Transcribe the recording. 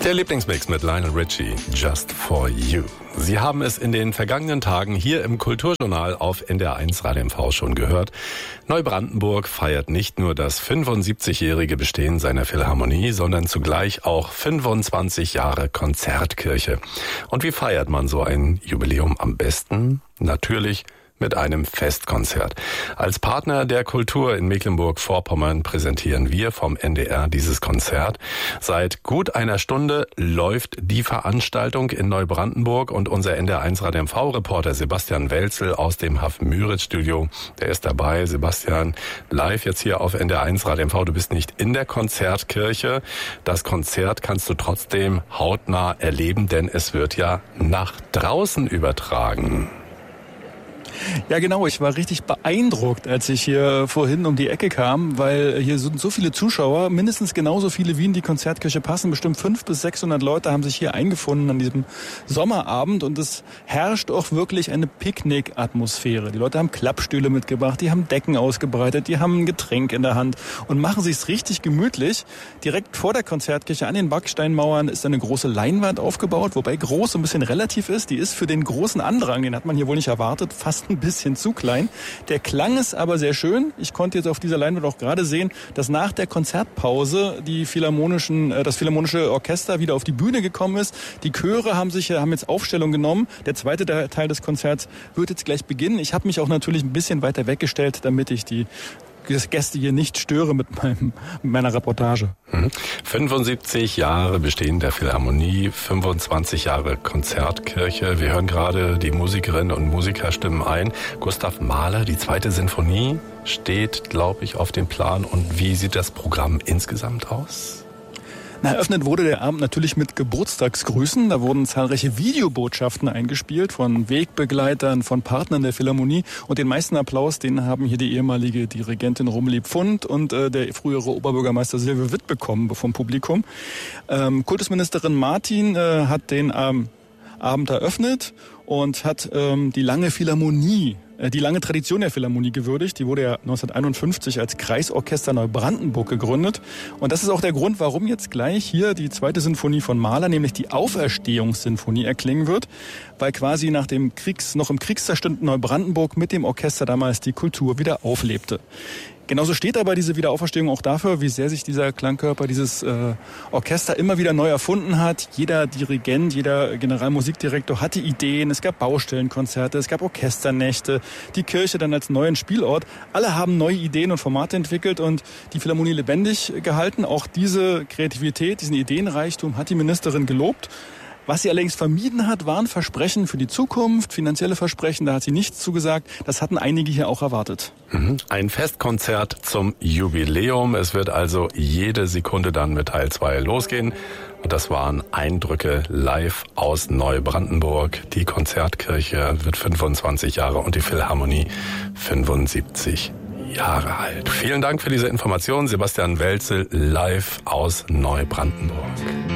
Der Lieblingsmix mit Lionel Richie, Just for You. Sie haben es in den vergangenen Tagen hier im Kulturjournal auf NDR1 Radio MV schon gehört. Neubrandenburg feiert nicht nur das 75-jährige Bestehen seiner Philharmonie, sondern zugleich auch 25 Jahre Konzertkirche. Und wie feiert man so ein Jubiläum am besten? Natürlich mit einem Festkonzert. Als Partner der Kultur in Mecklenburg-Vorpommern präsentieren wir vom NDR dieses Konzert. Seit gut einer Stunde läuft die Veranstaltung in Neubrandenburg und unser NDR1 Radio MV-Reporter Sebastian Welzel aus dem Hafen-Müritz-Studio, der ist dabei. Sebastian, live jetzt hier auf NDR1 Radio MV. Du bist nicht in der Konzertkirche. Das Konzert kannst du trotzdem hautnah erleben, denn es wird ja nach draußen übertragen. Ja, genau. Ich war richtig beeindruckt, als ich hier vorhin um die Ecke kam, weil hier sind so viele Zuschauer, mindestens genauso viele wie in die Konzertkirche passen. Bestimmt 500 bis 600 Leute haben sich hier eingefunden an diesem Sommerabend und es herrscht auch wirklich eine Picknick-Atmosphäre. Die Leute haben Klappstühle mitgebracht, die haben Decken ausgebreitet, die haben ein Getränk in der Hand und machen sich's richtig gemütlich. Direkt vor der Konzertkirche an den Backsteinmauern ist eine große Leinwand aufgebaut, wobei groß so ein bisschen relativ ist. Die ist für den großen Andrang, den hat man hier wohl nicht erwartet, fast ein bisschen zu klein. Der Klang ist aber sehr schön. Ich konnte jetzt auf dieser Leinwand auch gerade sehen, dass nach der Konzertpause das Philharmonische Orchester wieder auf die Bühne gekommen ist. Die Chöre haben jetzt Aufstellung genommen. Der zweite Teil des Konzerts wird jetzt gleich beginnen. Ich habe mich auch natürlich ein bisschen weiter weggestellt, damit ich die Gäste hier nicht störe mit meiner Reportage. 75 Jahre Bestehen der Philharmonie, 25 Jahre Konzertkirche. Wir hören gerade die Musikerinnen und Musiker stimmen ein. Gustav Mahler, die 2. Sinfonie, steht, glaube ich, auf dem Plan. Und wie sieht das Programm insgesamt aus? Eröffnet wurde der Abend natürlich mit Geburtstagsgrüßen. Da wurden zahlreiche Videobotschaften eingespielt von Wegbegleitern, von Partnern der Philharmonie. Und den meisten Applaus, den haben hier die ehemalige Dirigentin Rumeli Pfund und der frühere Oberbürgermeister Silvio Witt bekommen vom Publikum. Kultusministerin Martin hat den Abend eröffnet und hat die lange Tradition der Philharmonie gewürdigt. Die wurde ja 1951 als Kreisorchester Neubrandenburg gegründet. Und das ist auch der Grund, warum jetzt gleich hier die 2. Sinfonie von Mahler, nämlich die Auferstehungssinfonie, erklingen wird, weil quasi noch im kriegszerstörten Neubrandenburg mit dem Orchester damals die Kultur wieder auflebte. Genauso steht aber diese Wiederauferstehung auch dafür, wie sehr sich dieser Klangkörper, dieses Orchester immer wieder neu erfunden hat. Jeder Dirigent, jeder Generalmusikdirektor hatte Ideen. Es gab Baustellenkonzerte, es gab Orchesternächte, die Kirche dann als neuen Spielort. Alle haben neue Ideen und Formate entwickelt und die Philharmonie lebendig gehalten. Auch diese Kreativität, diesen Ideenreichtum hat die Ministerin gelobt. Was sie allerdings vermieden hat, waren Versprechen für die Zukunft, finanzielle Versprechen, da hat sie nichts zugesagt. Das hatten einige hier auch erwartet. Ein Festkonzert zum Jubiläum. Es wird also jede Sekunde dann mit Teil 2 losgehen. Und das waren Eindrücke live aus Neubrandenburg. Die Konzertkirche wird 25 Jahre und die Philharmonie 75 Jahre alt. Vielen Dank für diese Information, Sebastian Welzel, live aus Neubrandenburg.